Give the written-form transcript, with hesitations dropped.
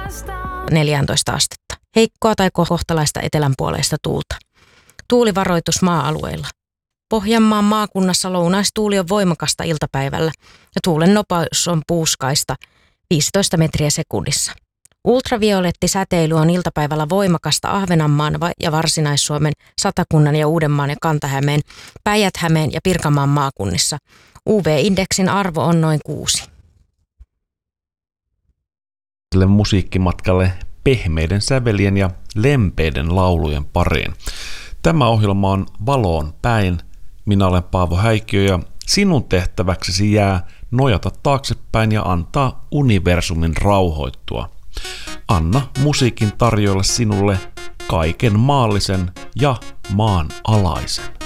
14 astetta. Heikkoa tai kohtalaista etelänpuoleista tuulta. Tuulivaroitus maa-alueilla. Pohjanmaan maakunnassa lounaistuuli on voimakasta iltapäivällä ja tuulen nopeus on puuskaista 15 metriä sekunnissa. Ultraviolettisäteily on iltapäivällä voimakasta Ahvenanmaan ja Varsinais-Suomen, Satakunnan ja Uudenmaan ja Kanta-Hämeen, Päijät-Hämeen ja Pirkanmaan maakunnissa. UV-indeksin arvo on noin 6. Musiikkimatkalle pehmeiden sävelien ja lempeiden laulujen pariin. Tämä ohjelma on Valoon päin. Minä olen Paavo Häikkiö ja sinun tehtäväksesi jää nojata taaksepäin ja antaa universumin rauhoittua. Anna musiikin tarjoilla sinulle kaiken maallisen ja maanalaisen.